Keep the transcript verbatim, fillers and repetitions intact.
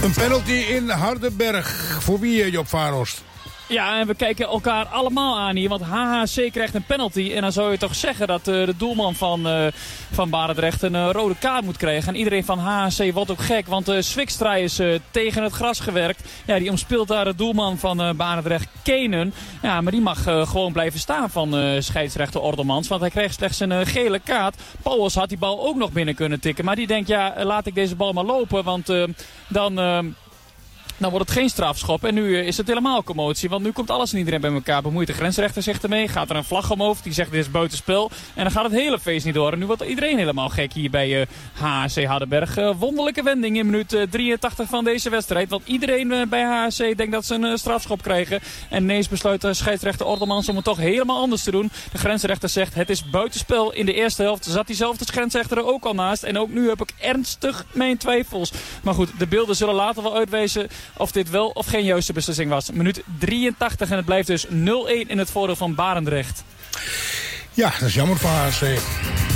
Een penalty in Hardenberg. Voor wie, Job Varost? Ja, en we kijken elkaar allemaal aan hier, want H H C krijgt een penalty. En dan zou je toch zeggen dat uh, de doelman van, uh, van Barendrecht een uh, rode kaart moet krijgen. En iedereen van H H C wordt ook gek, want uh, Zwikstra is uh, tegen het gras gewerkt. Ja, die omspeelt daar de doelman van uh, Barendrecht, Kenen. Ja, maar die mag uh, gewoon blijven staan van uh, scheidsrechter Ordelmans, want hij kreeg slechts een uh, gele kaart. Pauwels had die bal ook nog binnen kunnen tikken, maar die denkt, ja, laat ik deze bal maar lopen, want uh, dan... Uh, Dan wordt het geen strafschop en nu is het helemaal commotie. Want nu komt alles en iedereen bij elkaar. Bemoeit de grensrechter zich ermee. Gaat er een vlag omhoog. Die zegt dit is buitenspel. En dan gaat het hele feest niet door. En nu wordt iedereen helemaal gek hier bij uh, H H C Hardenberg. Uh, wonderlijke wending in minuut uh, drieëntachtig van deze wedstrijd. Want iedereen uh, bij H H C denkt dat ze een uh, strafschop krijgen. En ineens besluit uh, scheidsrechter Ordelmans om het toch helemaal anders te doen. De grensrechter zegt het is buitenspel. In de eerste helft zat diezelfde grensrechter er ook al naast. En ook nu heb ik ernstig mijn twijfels. Maar goed, de beelden zullen later wel uitwijzen of dit wel of geen juiste beslissing was. Minuut drieëntachtig en het blijft dus nul-een in het voordeel van Barendrecht. Ja, dat is jammer voor H C.